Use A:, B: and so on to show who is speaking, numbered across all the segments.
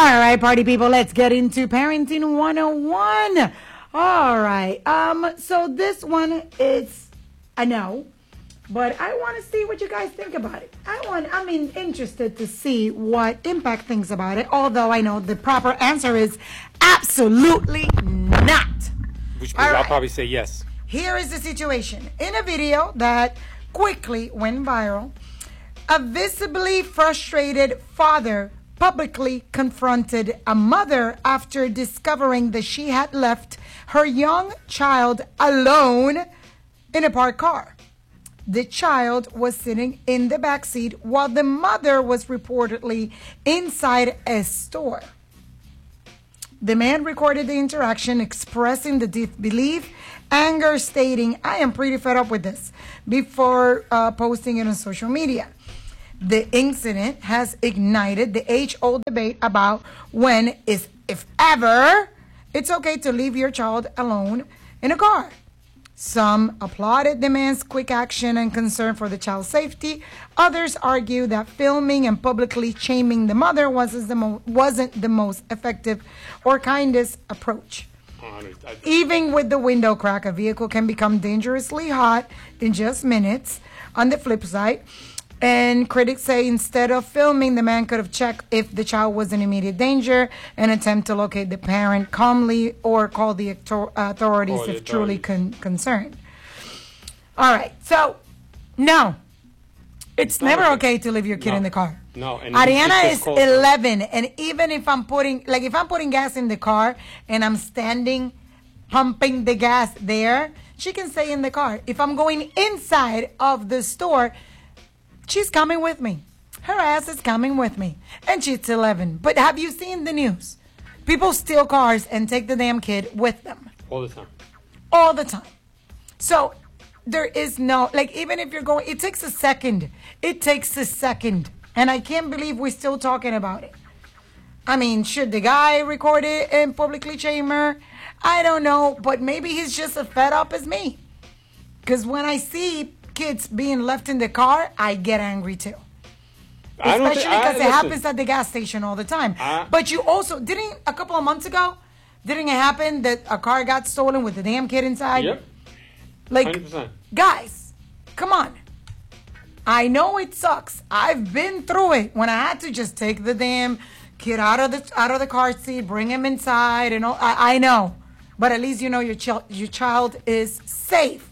A: All right, party people, let's get into Parenting 101. All right. So this one is a no, but I want to see what you guys think about it. I'm interested to see what Impact thinks about it, although I know the proper answer is absolutely not.
B: Which means I'll probably say yes.
A: Here is the situation. In a video that quickly went viral, a visibly frustrated father publicly confronted a mother after discovering that she had left her young child alone in a parked car. The child was sitting in the back seat while the mother was reportedly inside a store. The man recorded the interaction, expressing the disbelief, anger, stating, "I am pretty fed up with this," before posting it on social media. The incident has ignited the age-old debate about when, if ever, it's okay to leave your child alone in a car. Some applauded the man's quick action and concern for the child's safety. Others argue that filming and publicly shaming the mother wasn't the most effective or kindest approach. Even with the window crack, a vehicle can become dangerously hot in just minutes. On the flip side, and critics say instead of filming, the man could have checked if the child was in immediate danger and attempt to locate the parent calmly or call the authorities if truly concerned. All right. So, no. It's never okay to leave your kid in the car.
B: No. And
A: Ariana is 11. And even if I'm putting gas in the car and I'm standing pumping the gas there, she can stay in the car. If I'm going inside of the store, she's coming with me. Her ass is coming with me. And she's 11. But have you seen the news? People steal cars and take the damn kid with them.
B: All the time.
A: All the time. So there is no, even if you're going, it takes a second. It takes a second. And I can't believe we're still talking about it. I mean, should the guy record it and publicly shame her? I don't know. But maybe he's just as fed up as me. Because when I see kids being left in the car, I get angry too. Especially because it happens at the gas station all the time. But you also, a couple of months ago, didn't it happen that a car got stolen with the damn kid inside?
B: Yep. 100%.
A: Guys, come on. I know it sucks. I've been through it when I had to just take the damn kid out of the car seat, bring him inside, and all. I know. But at least you know your child is safe.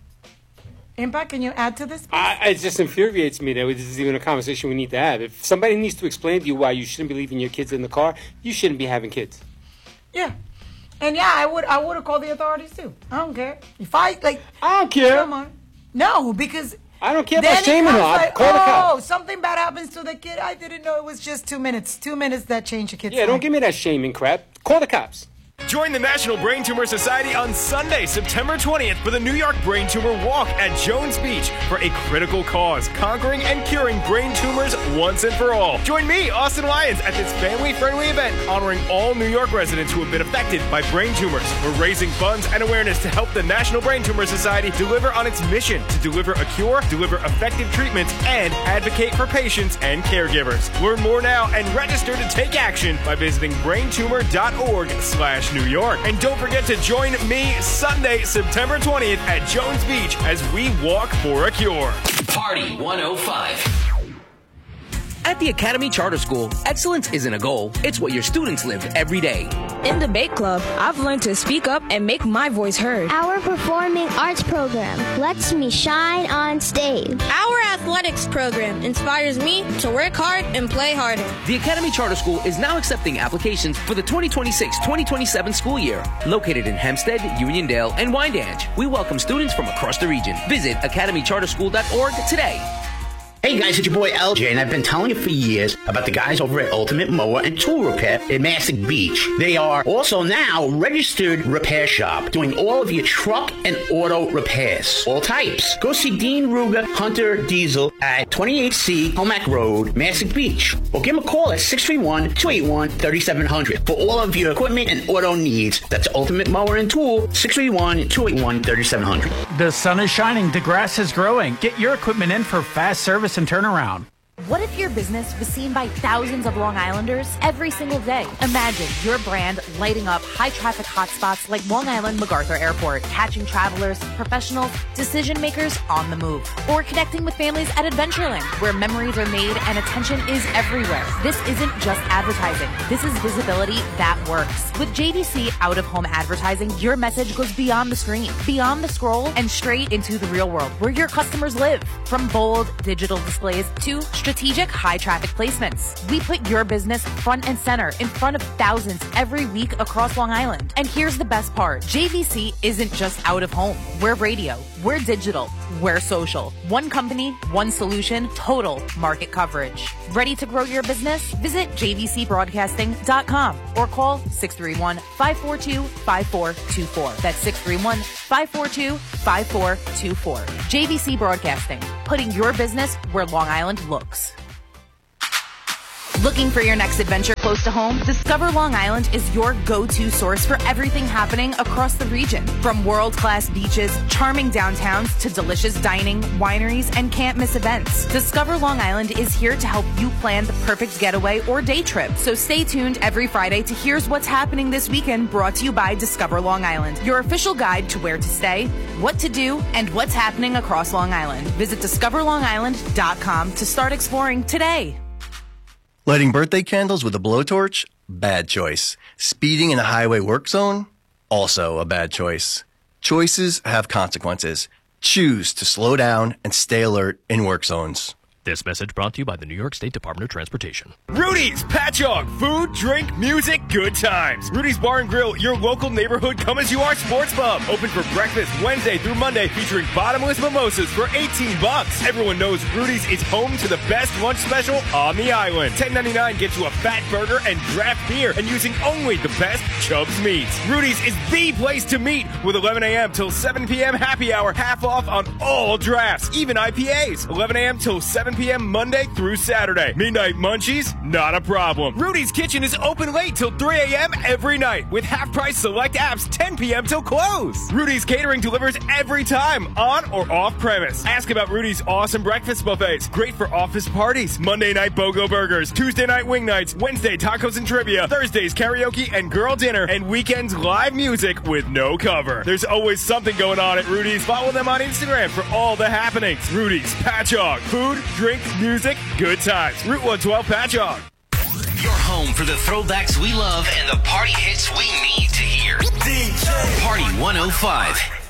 A: Impact, can you add to this?
B: It just infuriates me that this is even a conversation we need to have. If somebody needs to explain to you why you shouldn't be leaving your kids in the car, you shouldn't be having kids.
A: Yeah. And yeah, I would have called the authorities too. I don't care. I
B: don't care.
A: Come on. No, because
B: I don't care about shaming her. Call the cops.
A: Something bad happens to the kid. I didn't know it was just 2 minutes. 2 minutes that changed a kid's life.
B: Don't give me that shaming crap. Call the cops.
C: Join the National Brain Tumor Society on Sunday, September 20th for the New York Brain Tumor Walk at Jones Beach for a critical cause, conquering and curing brain tumors once and for all. Join me, Austin Lyons, at this family-friendly event honoring all New York residents who have been affected by brain tumors. We're raising funds and awareness to help the National Brain Tumor Society deliver on its mission to deliver a cure, deliver effective treatments, and advocate for patients and caregivers. Learn more now and register to take action by visiting braintumor.org/New York. And don't forget to join me Sunday, September 20th at Jones Beach as we walk for a cure.
D: Party 105.
E: At the Academy Charter School, excellence isn't a goal, it's what your students live every day.
F: In Debate Club, I've learned to speak up and make my voice heard.
G: Our performing arts program lets me shine on stage.
H: Our athletics program inspires me to work hard and play harder.
E: The Academy Charter School is now accepting applications for the 2026-2027 school year. Located in Hempstead, Uniondale, and Wyandanch, we welcome students from across the region. Visit academycharterschool.org today.
I: Hey guys, it's your boy LJ, and I've been telling you for years about the guys over at Ultimate Mower and Tool Repair in Massac Beach. They are also now registered repair shop, doing all of your truck and auto repairs, all types. Go see Dean Ruger Hunter Diesel at 28C Comac Road, Massac Beach, or give them a call at 631-281-3700 for all of your equipment and auto needs. That's Ultimate Mower and Tool, 631-281-3700.
J: The sun is shining, the grass is growing. Get your equipment in for fast service and turnaround. What if your business was seen by thousands of Long Islanders every single day? Imagine your brand lighting up high-traffic hotspots like Long Island MacArthur Airport, catching travelers, professionals, decision makers on the move. Or connecting with families at Adventureland, where memories are made and attention is everywhere. This isn't just advertising. This is visibility that works. With JVC out-of-home advertising, your message goes beyond the screen, beyond the scroll, and straight into the real world where your customers live. From bold digital displays to strategic high-traffic placements, we put your business front and center in front of thousands every week across Long Island. And here's the best part. JVC isn't just out-of-home. We're radio. We're digital. We're social. One company, one solution, total market coverage. Ready to grow your business? Visit jvcbroadcasting.com or call 631-542-5424. That's 631-542-5424. JVC Broadcasting, putting your business where Long Island looks. Looking for your next adventure close to home? Discover Long Island is your go-to source for everything happening across the region. From world-class beaches, charming downtowns, to delicious dining, wineries, and can't-miss events. Discover Long Island is here to help you plan the perfect getaway or day trip. So stay tuned every Friday to Here's What's Happening This Weekend, brought to you by Discover Long Island, your official guide to where to stay, what to do, and what's happening across Long Island. Visit discoverlongisland.com to start exploring today.
K: Lighting birthday candles with a blowtorch? Bad choice. Speeding in a highway work zone? Also a bad choice. Choices have consequences. Choose to slow down and stay alert in work zones.
L: This message brought to you by the New York State Department of Transportation.
C: Rudy's Patchogue. Food, drink, music, good times. Rudy's Bar and Grill, your local neighborhood come-as-you-are sports pub. Open for breakfast Wednesday through Monday, featuring bottomless mimosas for $18. Everyone knows Rudy's is home to the best lunch special on the island. $10.99 gets you a fat burger and draft beer, and using only the best Chubb's meats. Rudy's is the place to meet, with 11 a.m. till 7 p.m. happy hour, half off on all drafts, even IPAs. 11 a.m. till 7 p.m. Monday through Saturday. Midnight munchies? Not a problem. Rudy's Kitchen is open late till 3 a.m. every night, with half-price select apps 10 p.m. till close. Rudy's Catering delivers every time, on or off premise. Ask about Rudy's awesome breakfast buffets. Great for office parties. Monday night BOGO burgers. Tuesday night wing nights. Wednesday tacos and trivia. Thursdays karaoke and girl dinner. And weekends live music with no cover. There's always something going on at Rudy's. Follow them on Instagram for all the happenings. Rudy's Patchogue. Food, drink, music, good times. Route 112 Patchogue.
D: Your home for the throwbacks we love and the party hits we need to hear. DJ Party 105.